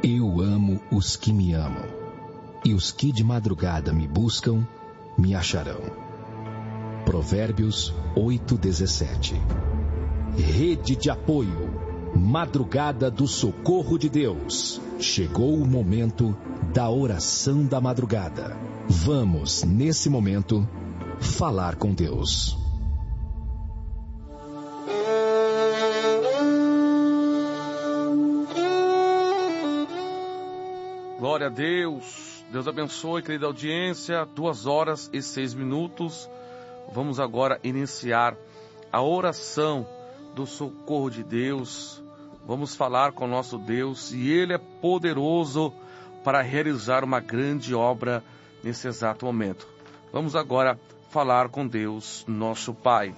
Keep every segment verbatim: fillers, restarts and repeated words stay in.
Eu amo os que me amam, e os que de madrugada me buscam, me acharão. Provérbios oito, dezessete. Rede de apoio. Madrugada do Socorro de Deus. Chegou o momento da oração da madrugada. Vamos, nesse momento, falar com Deus. Glória a Deus. Deus abençoe, querida audiência. Duas horas e seis minutos. Vamos agora iniciar a oração do socorro de Deus. Vamos falar com o nosso Deus, e Ele é poderoso para realizar uma grande obra nesse exato momento. Vamos agora falar com Deus, nosso Pai.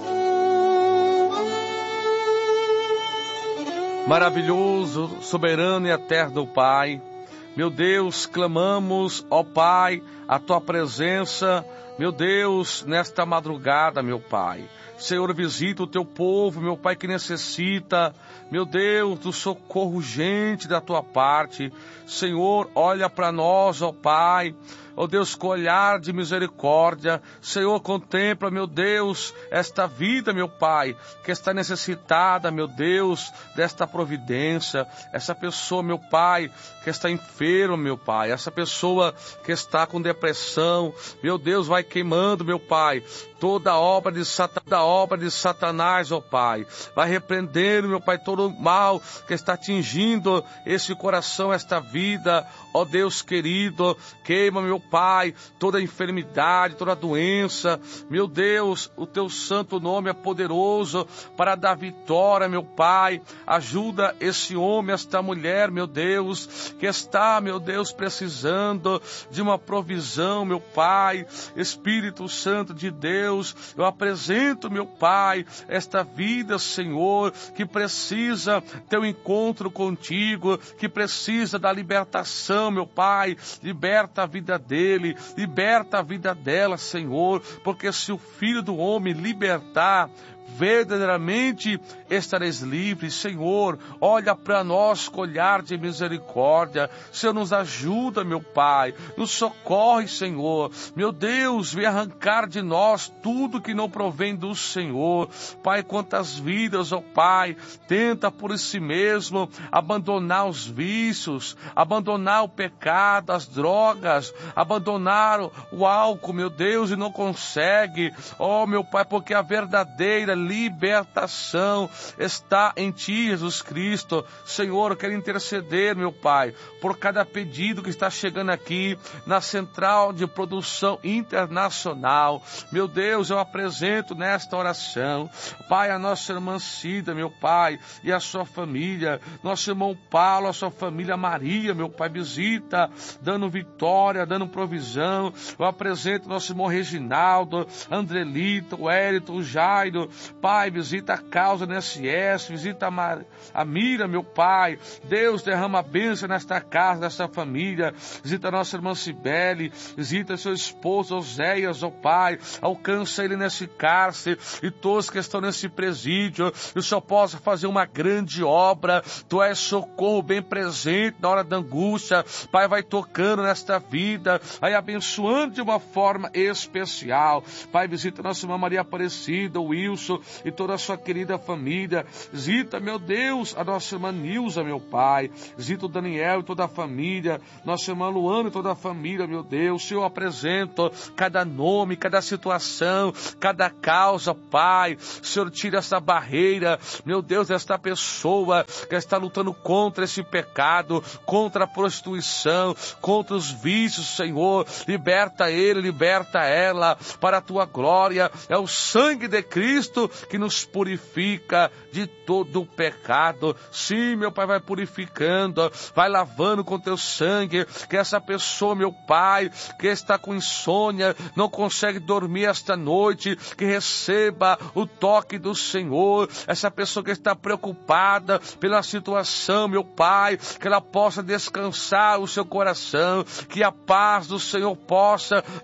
Maravilhoso, soberano e eterno Pai, meu Deus, clamamos, ó Pai, a Tua presença, meu Deus, nesta madrugada, meu Pai. Senhor, visita o Teu povo, meu Pai, que necessita, meu Deus, do socorro urgente da Tua parte. Senhor, olha para nós, ó Pai, ó Deus, com olhar de misericórdia. Senhor, contempla, meu Deus, esta vida, meu Pai, que está necessitada, meu Deus, desta providência. Essa pessoa, meu Pai, que está enferma, meu Pai. Essa pessoa que está com depressão, meu Deus, vai queimando, meu Pai, toda obra de Satanás, toda obra de Satanás, ó Pai. Vai repreendendo, meu Pai, todo o mal que está atingindo esse coração, esta vida, ó Deus querido. Queima, meu Pai, toda enfermidade, toda doença. Meu Deus, o Teu santo nome é poderoso para dar vitória, meu Pai. Ajuda esse homem, esta mulher, meu Deus, que está, meu Deus, precisando de uma provisão, meu Pai. Espírito Santo de Deus, eu apresento, meu Pai, esta vida, Senhor, que precisa ter um encontro contigo, que precisa da libertação, meu Pai. Liberta a vida dele, liberta a vida dela, Senhor, porque se o Filho do Homem libertar, verdadeiramente estareis livres. Senhor, olha para nós com olhar de misericórdia. Senhor, nos ajuda, meu Pai, nos socorre, Senhor. Meu Deus, vem arrancar de nós tudo que não provém do Senhor. Pai, quantas vidas, ó Pai, tenta por si mesmo abandonar os vícios, abandonar o pecado, as drogas, abandonar o álcool, meu Deus, e não consegue. Ó, meu Pai, porque a verdadeira libertação está em Ti, Jesus Cristo. Senhor, eu quero interceder, meu Pai, por cada pedido que está chegando aqui na Central de Produção Internacional. Meu Deus, eu apresento nesta oração, Pai, a nossa irmã Cida, meu Pai, e a sua família, nosso irmão Paulo, a sua família Maria, meu Pai, visita, dando vitória, dando provisão. Eu apresento nosso irmão Reginaldo, Andrelito, o Hérito, o Jairo. Pai, visita a causa no S S, visita a, Mar... a Mira, meu Pai. Deus, derrama a bênção nesta casa, nesta família. Visita a nossa irmã Cibele, visita seu esposo Oséias, ó Pai. Alcança ele nesse cárcere e todos que estão nesse presídio. Que o Senhor possa fazer uma grande obra. Tu és socorro bem presente na hora da angústia. Pai, vai tocando nesta vida, vai abençoando de uma forma especial. Pai, visita a nossa irmã Maria Aparecida, o Wilson e toda a sua querida família. Visita, meu Deus, a nossa irmã Nilza, meu Pai. Visita o Daniel e toda a família. Nossa irmã Luana e toda a família, meu Deus. Senhor, eu apresento cada nome, cada situação, cada causa, Pai. Senhor, tira essa barreira, meu Deus, desta pessoa que está lutando contra esse pecado, contra a prostituição, contra os vícios, Senhor. Liberta ele, liberta ela, para a Tua glória. É o sangue de Cristo que nos purifica de todo o pecado. Sim, meu Pai, vai purificando, vai lavando com Teu sangue, que essa pessoa, meu Pai, que está com insônia, não consegue dormir esta noite, que receba o toque do Senhor. Essa pessoa que está preocupada pela situação, meu Pai, que ela possa descansar o seu coração, que a paz do Senhor possa entrar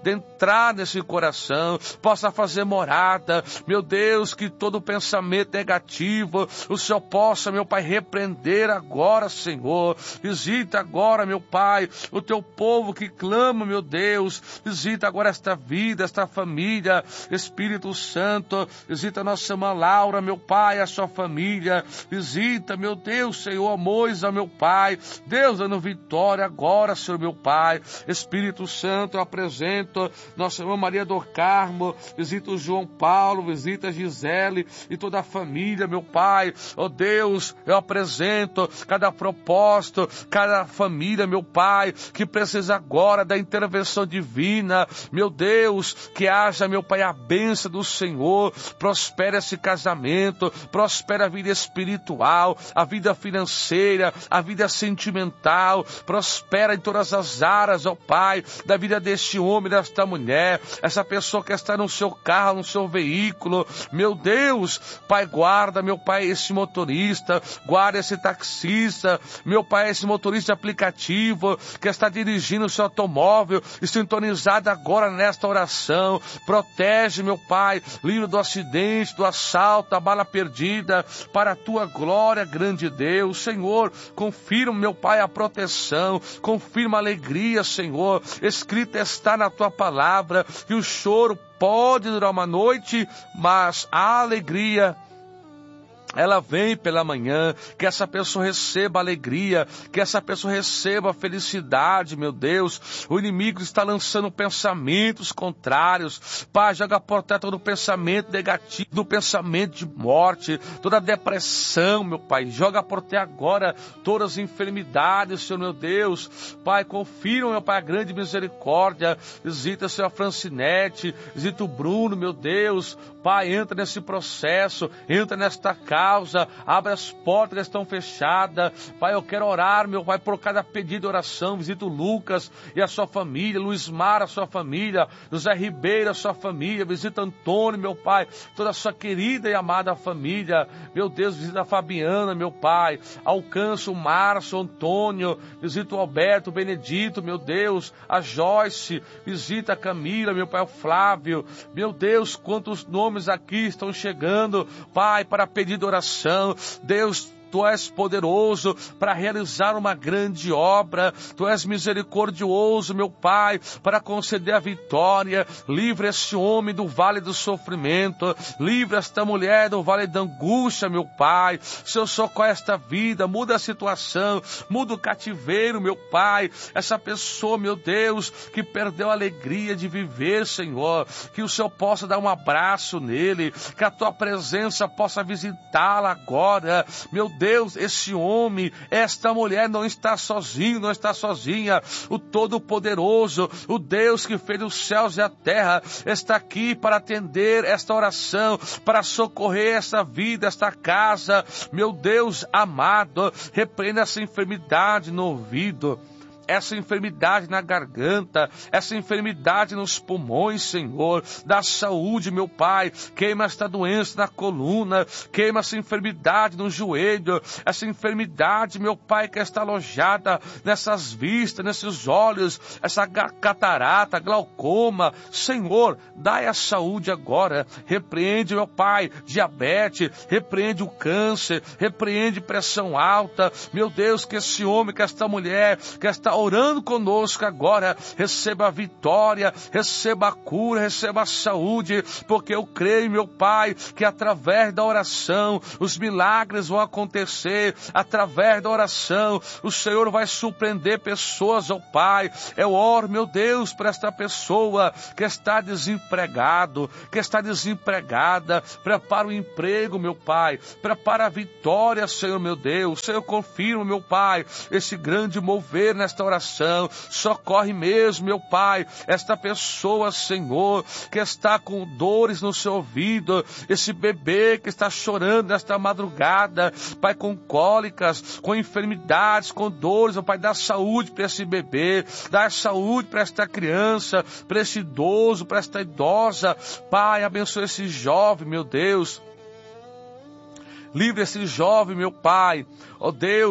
entrar nesse coração, possa fazer morada, meu Deus, que todo pensamento negativo, o Senhor possa, meu Pai, repreender agora, Senhor. Visita agora, meu Pai, o teu povo que clama, meu Deus. Visita agora esta vida, esta família. Espírito Santo, visita nossa irmã Laura, meu Pai, a sua família. Visita, meu Deus, Senhor, a Moisa, meu Pai. Deus, dando vitória agora, Senhor, meu Pai. Espírito Santo, eu apresento nossa irmã Maria do Carmo. Visita o João Paulo, visita a Gisele e toda a família, meu Pai. Oh Deus, eu apresento cada propósito, cada família, meu Pai, que precisa agora da intervenção divina. Meu Deus, que haja, meu Pai, a bênção do Senhor. Prospera esse casamento, prospera a vida espiritual, a vida financeira, a vida sentimental. Prospera em todas as áreas, ó Pai, da vida deste homem, desta mulher, essa pessoa que está no seu carro, no seu veículo. Meu Deus, Pai, guarda, meu Pai, esse motorista, guarda esse taxista, meu Pai, esse motorista de aplicativo que está dirigindo o seu automóvel e sintonizado agora nesta oração. Protege, meu Pai, livre do acidente, do assalto, da bala perdida, para a tua glória, grande Deus. Senhor, confirma, meu Pai, a proteção, confirma a alegria, Senhor. Escrita está na tua palavra que o choro pode durar uma noite, mas a alegria, ela vem pela manhã. Que essa pessoa receba alegria, que essa pessoa receba felicidade, meu Deus. O inimigo está lançando pensamentos contrários. Pai, joga por terra todo pensamento negativo, do pensamento de morte, toda depressão, meu Pai. Joga por terra agora todas as enfermidades, Senhor, meu Deus. Pai, confirma, meu Pai, a grande misericórdia. Visita a senhora Francinete, visita o Bruno, meu Deus. Pai, entra nesse processo, entra nesta causa, abre as portas que estão fechadas. Pai, eu quero orar, meu Pai, por cada pedido de oração. Visita o Lucas e a sua família, Luiz Mar, a sua família, José Ribeiro, a sua família. Visita Antônio, meu Pai, toda a sua querida e amada família. Meu Deus, visita a Fabiana, meu Pai. Alcança o Márcio, o Antônio. Visita o Alberto, o Benedito, meu Deus. A Joyce, visita a Camila, meu Pai, o Flávio. Meu Deus, quantos nomes aqui estão chegando, Pai, para pedir de oração. Deus, Tu és poderoso para realizar uma grande obra. Tu és misericordioso, meu Pai, para conceder a vitória. Livra esse homem do vale do sofrimento. Livra esta mulher do vale da angústia, meu Pai. Senhor, socorre esta vida. Muda a situação. Muda o cativeiro, meu Pai. Essa pessoa, meu Deus, que perdeu a alegria de viver, Senhor. Que o Senhor possa dar um abraço nele. Que a Tua presença possa visitá-la agora. Meu Deus, Deus, esse homem, esta mulher não está sozinho, não está sozinha. O Todo-Poderoso, o Deus que fez os céus e a terra, está aqui para atender esta oração, para socorrer esta vida, esta casa. Meu Deus amado, repreenda essa enfermidade no ouvido, essa enfermidade na garganta, essa enfermidade nos pulmões, Senhor. Dá saúde, meu Pai. Queima esta doença na coluna, queima essa enfermidade no joelho, essa enfermidade, meu Pai, que está alojada nessas vistas, nesses olhos, essa catarata, glaucoma. Senhor, dai a saúde agora. Repreende, meu Pai, diabetes, repreende o câncer, repreende pressão alta. Meu Deus, que esse homem, que esta mulher, que esta orando conosco agora, receba a vitória, receba a cura, receba a saúde, porque eu creio, meu Pai, que através da oração, os milagres vão acontecer, através da oração, o Senhor vai surpreender pessoas, ó Pai. Eu oro, meu Deus, para esta pessoa que está desempregado, que está desempregada, prepara o emprego, meu Pai, prepara a vitória, Senhor, meu Deus. Senhor, confirma, meu Pai, esse grande mover nesta oração. Socorre mesmo, meu Pai, esta pessoa, Senhor, que está com dores no seu ouvido, esse bebê que está chorando nesta madrugada, Pai, com cólicas, com enfermidades, com dores. Ó Pai, dá saúde para esse bebê, dá saúde para esta criança, para esse idoso, para esta idosa. Pai, abençoe esse jovem, meu Deus. Livre esse jovem, meu Pai, ó Deus,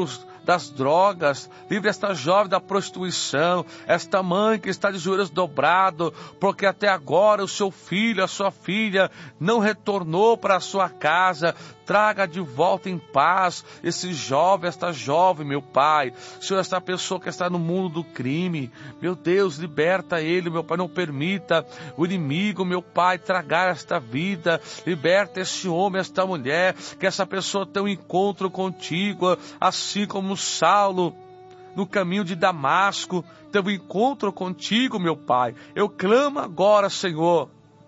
das drogas, livre esta jovem da prostituição, esta mãe que está de joelhos dobrados, porque até agora o seu filho, a sua filha não retornou para a sua casa. Traga de volta em paz esse jovem, esta jovem, meu Pai. Senhor, esta pessoa que está no mundo do crime, meu Deus, liberta ele, meu Pai. Não permita o inimigo, meu Pai, tragar esta vida. Liberta esse homem, esta mulher, que essa pessoa tenha um encontro contigo, assim como Saulo no caminho de Damasco teve um encontro contigo, meu Pai. Eu clamo agora, Senhor,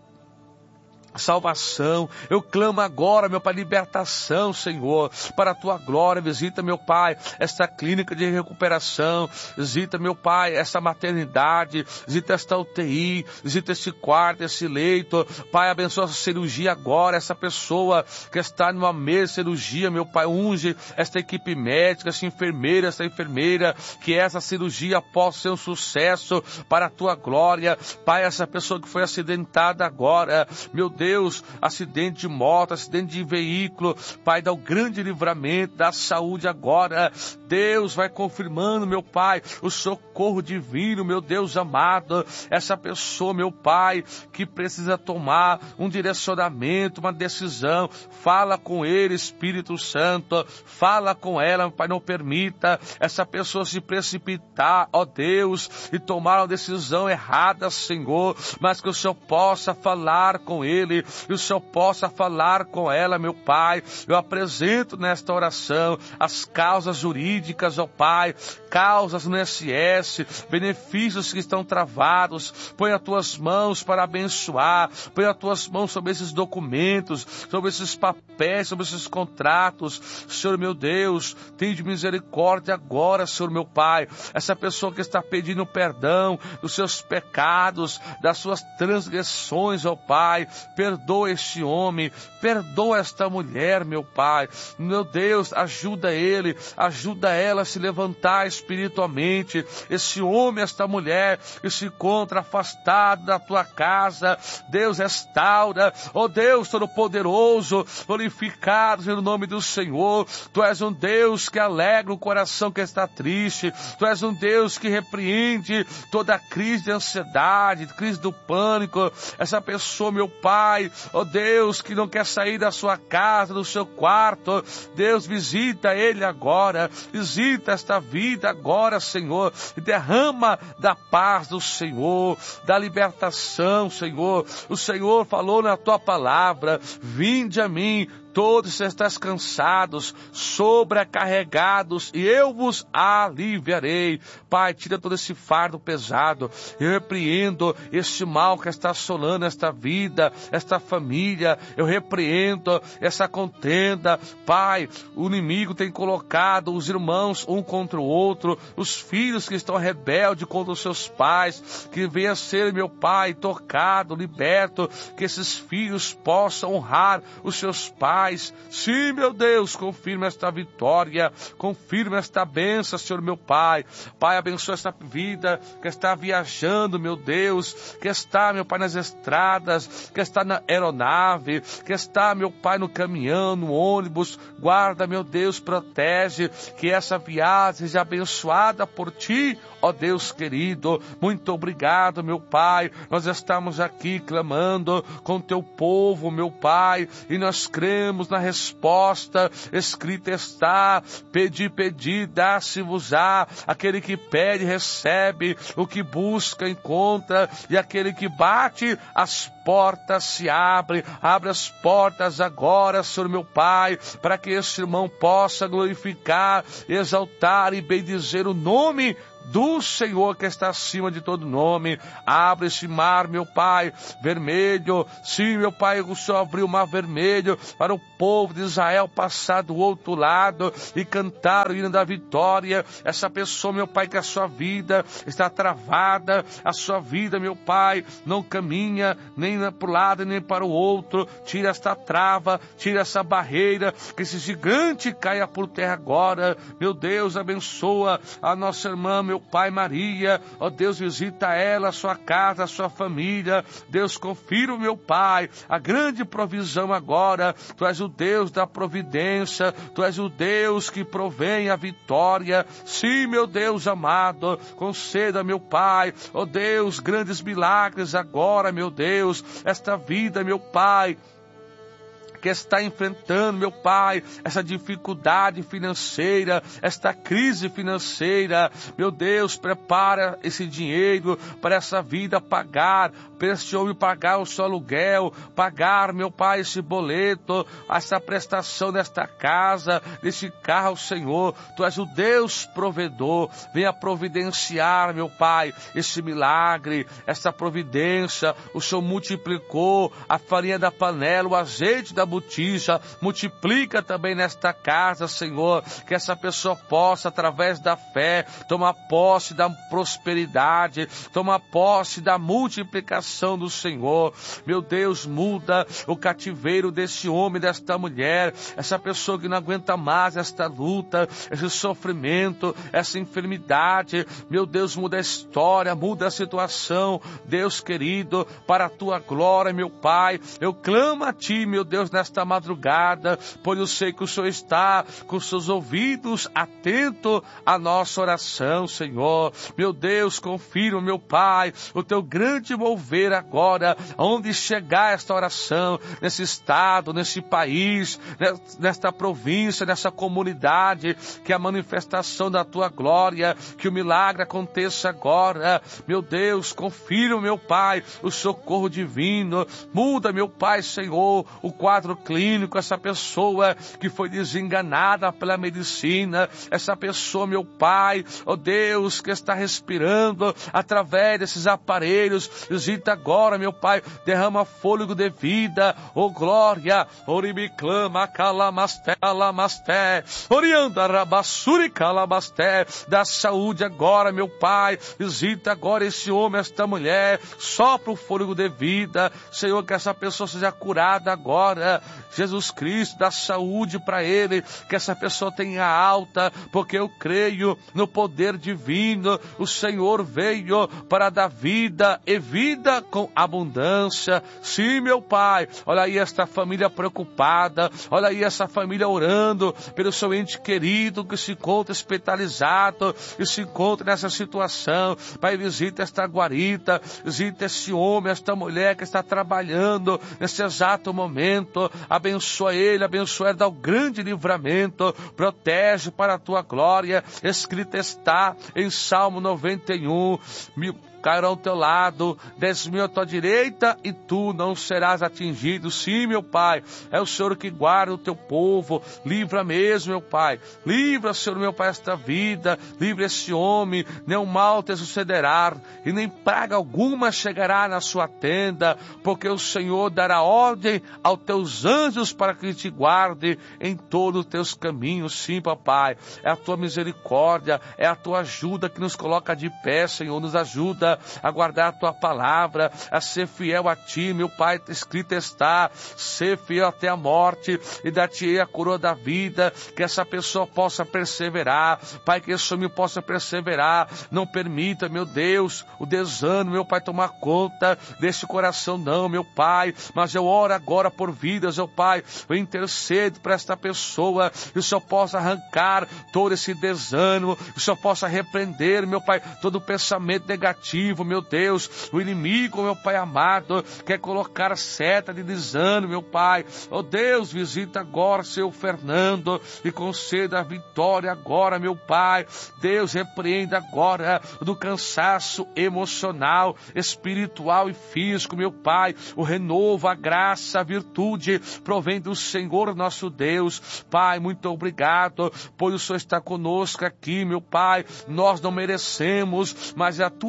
salvação, eu clamo agora, meu Pai, libertação, Senhor, para a Tua glória. Visita, meu Pai, esta clínica de recuperação, visita, meu Pai, esta maternidade, visita esta U T I, visita esse quarto, esse leito, Pai, abençoa essa cirurgia agora, essa pessoa que está numa mesa de cirurgia, meu Pai, unge esta equipe médica, essa enfermeira, essa enfermeira, que essa cirurgia possa ser um sucesso para a Tua glória, Pai, essa pessoa que foi acidentada agora, meu Deus, Deus, acidente de moto, acidente de veículo, Pai, dá o grande livramento, dá saúde agora. Deus, vai confirmando, meu Pai, o socorro divino, meu Deus amado. Essa pessoa, meu Pai, que precisa tomar um direcionamento, uma decisão, fala com ele, Espírito Santo, fala com ela, Pai, não permita essa pessoa se precipitar, ó Deus, e tomar uma decisão errada, Senhor, mas que o Senhor possa falar com ele, e o Senhor possa falar com ela, meu Pai. Eu apresento nesta oração as causas jurídicas, ó Pai, causas no I N S S, benefícios que estão travados. Põe as tuas mãos para abençoar, põe as tuas mãos sobre esses documentos, sobre esses papéis, sobre esses contratos. Senhor, meu Deus, tem de misericórdia agora, Senhor, meu Pai, essa pessoa que está pedindo perdão dos seus pecados, das suas transgressões, ó Pai. Perdoa este homem, perdoa esta mulher, meu Pai. Meu Deus, ajuda ele, ajuda ela a se levantar espiritualmente. Esse homem, esta mulher que se encontra afastado da tua casa, Deus, restaura. Oh Deus Todo-Poderoso, glorificado no nome do Senhor. Tu és um Deus que alegra o coração que está triste. Tu és um Deus que repreende toda a crise de ansiedade, crise do pânico. Essa pessoa, meu Pai, ó Deus, que não quer sair da sua casa, do seu quarto, Deus, visita ele agora, visita esta vida agora, Senhor, e derrama da paz do Senhor, da libertação, Senhor. O Senhor falou na tua palavra: vinde a mim, todos estáis cansados, sobrecarregados, e eu vos aliviarei. Pai, tira todo esse fardo pesado. Eu repreendo este mal que está assolando esta vida, esta família. Eu repreendo essa contenda. Pai, o inimigo tem colocado os irmãos um contra o outro, os filhos que estão rebeldes contra os seus pais, que venha ser, meu Pai, tocado, liberto, que esses filhos possam honrar os seus pais. Sim, meu Deus, confirma esta vitória, confirma esta bênção, Senhor, meu Pai. Pai, abençoa esta vida que está viajando, meu Deus, que está, meu Pai, nas estradas, que está na aeronave, que está, meu Pai, no caminhão, no ônibus. Guarda, meu Deus, protege, que essa viagem seja abençoada por Ti, ó Deus querido. Muito obrigado, meu Pai. Nós estamos aqui clamando com Teu povo, meu Pai, e nós cremos na resposta. Escrita está: pedi, pedi, dá-se-vos-á. Aquele que pede, recebe. O que busca, encontra. E aquele que bate, as portas se abrem. Abre as portas agora, Senhor, meu Pai, para que esse irmão possa glorificar, exaltar e bendizer o nome do Senhor que está acima de todo nome. Abre esse mar, meu Pai, vermelho. Sim, meu Pai, o Senhor abriu o mar vermelho para o povo de Israel passar do outro lado e cantar o hino da vitória. Essa pessoa, meu Pai, que a sua vida está travada, a sua vida, meu Pai, não caminha nem para o lado nem para o outro. Tira esta trava, tira essa barreira, que esse gigante caia por terra agora. Meu Deus, abençoa a nossa irmã, meu meu Pai, Maria, ó Deus, visita ela, a sua casa, a sua família. Deus, confira, meu Pai, a grande provisão agora. Tu és o Deus da providência, Tu és o Deus que provém a vitória. Sim, meu Deus amado, conceda, meu Pai, ó Deus, grandes milagres agora, meu Deus, esta vida, meu Pai, que está enfrentando, meu Pai, essa dificuldade financeira, esta crise financeira. Meu Deus, prepara esse dinheiro para essa vida pagar, para este homem pagar o seu aluguel, pagar, meu Pai, esse boleto, essa prestação desta casa, desse carro, Senhor. Tu és o Deus provedor. Venha providenciar, meu Pai, esse milagre, essa providência. O Senhor multiplicou a farinha da panela, o azeite da botija, multiplica também nesta casa, Senhor, que essa pessoa possa, através da fé, tomar posse da prosperidade, tomar posse da multiplicação do Senhor. Meu Deus, muda o cativeiro desse homem, desta mulher, essa pessoa que não aguenta mais esta luta, esse sofrimento, essa enfermidade. Meu Deus, muda a história, muda a situação, Deus querido, para a Tua glória, meu Pai. Eu clamo a Ti, meu Deus, nesta madrugada, pois eu sei que o Senhor está com seus ouvidos atentos à nossa oração, Senhor. Meu Deus, confirma, meu Pai, o Teu grande mover agora, onde chegar esta oração, nesse estado, nesse país, nesta província, nessa comunidade, que a manifestação da Tua glória, que o milagre aconteça agora. Meu Deus, confirma, meu Pai, o socorro divino. Muda, meu Pai, Senhor, o quadro clínico, essa pessoa que foi desenganada pela medicina, essa pessoa, meu Pai, ó Deus, que está respirando através desses aparelhos, visita agora, meu Pai, derrama fôlego de vida, ó glória, oribiclama, calamasté, calamasté, orianda, rabassuri, calamasté, dá saúde agora, meu Pai, visita agora esse homem, esta mulher, sopra o fôlego de vida, Senhor, que essa pessoa seja curada agora. Jesus Cristo, dá saúde para ele, que essa pessoa tenha alta, porque eu creio no poder divino. O Senhor veio para dar vida e vida com abundância. Sim, meu Pai, olha aí esta família preocupada, olha aí essa família orando pelo seu ente querido que se encontra hospitalizado e se encontra nessa situação. Pai, visita esta guarita, visita esse homem, esta mulher que está trabalhando nesse exato momento. Abençoa ele, abençoa ele, dá o grande livramento, protege para a Tua glória. Escrito está em Salmo noventa e um, mil cairão ao teu lado, dez mil à tua direita, e tu não serás atingido. Sim, meu Pai, é o Senhor que guarda o teu povo. Livra mesmo, meu Pai, livra, Senhor, meu Pai, esta vida, livra esse homem, nenhum mal te sucederá, e nem praga alguma chegará na sua tenda, porque o Senhor dará ordem aos teus anjos para que te guarde em todos os teus caminhos. Sim, papai, é a tua misericórdia, é a tua ajuda que nos coloca de pé, Senhor, nos ajuda a guardar a tua palavra, a ser fiel a ti, meu Pai. Escrito está, ser fiel até a morte, e dar-te-ei a coroa da vida. Que essa pessoa possa perseverar, Pai, que esse homem possa perseverar. Não permita, meu Deus, o desânimo, meu Pai, tomar conta desse coração, não, meu Pai. Mas eu oro agora por vidas, meu Pai, eu intercedo para esta pessoa, que o Senhor possa arrancar todo esse desânimo, que o Senhor possa repreender, meu Pai, todo pensamento negativo. Meu Deus, o inimigo, meu Pai amado, quer colocar seta de desânimo, meu Pai. Oh Deus, visita agora seu Fernando e conceda a vitória agora, meu Pai. Deus, repreenda agora do cansaço emocional, espiritual e físico, meu Pai. O renovo, a graça, a virtude provém do Senhor nosso Deus. Pai, muito obrigado, pois o Senhor está conosco aqui, meu Pai. Nós não merecemos, mas é a tua graça,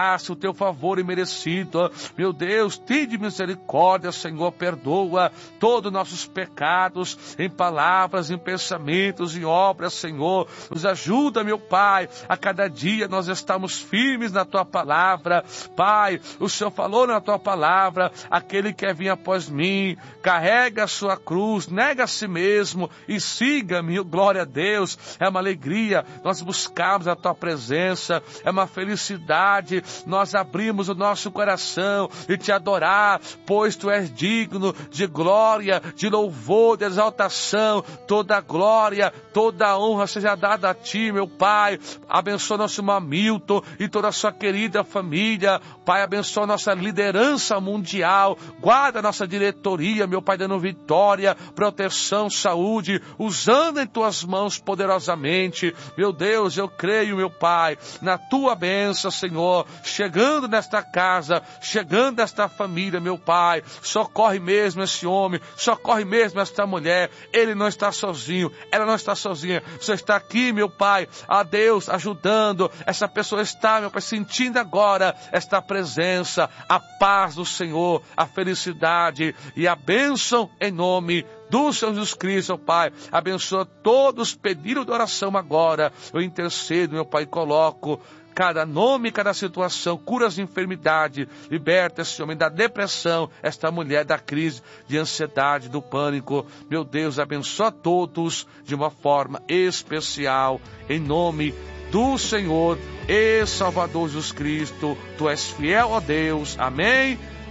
graça, o teu favor imerecido. Meu Deus, tende misericórdia, Senhor, perdoa todos os nossos pecados, em palavras, em pensamentos, em obras, Senhor. Nos ajuda, meu Pai, a cada dia nós estamos firmes na tua palavra. Pai, o Senhor falou na tua palavra, aquele que quer vir após mim, carrega a sua cruz, nega a si mesmo e siga-me. Glória a Deus. É uma alegria nós buscarmos a tua presença, é uma felicidade nós abrimos o nosso coração e te adorar, pois tu és digno de glória, de louvor, de exaltação. Toda glória, toda honra seja dada a ti, meu Pai. Abençoa nosso irmão Milton e toda a sua querida família. Pai, abençoa nossa liderança mundial, guarda nossa diretoria, meu Pai, dando vitória, proteção, saúde, usando em tuas mãos poderosamente. Meu Deus, eu creio, meu Pai, na tua bênção, Senhor, chegando nesta casa, chegando nesta família, meu Pai. Socorre mesmo esse homem, socorre mesmo esta mulher. Ele não está sozinho, ela não está sozinha. Você está aqui, meu Pai, a Deus, ajudando. Essa pessoa está, meu Pai, sentindo agora esta presença, a paz do Senhor, a felicidade e a bênção em nome do Senhor Jesus Cristo, Pai. Abençoa todos os pedidos de oração agora. Eu intercedo, meu Pai, coloco cada nome, cada situação, cura as enfermidades, liberta esse homem da depressão, esta mulher da crise de ansiedade, do pânico. Meu Deus, abençoa todos de uma forma especial, em nome do Senhor e Salvador Jesus Cristo. Tu és fiel, ó Deus. Amém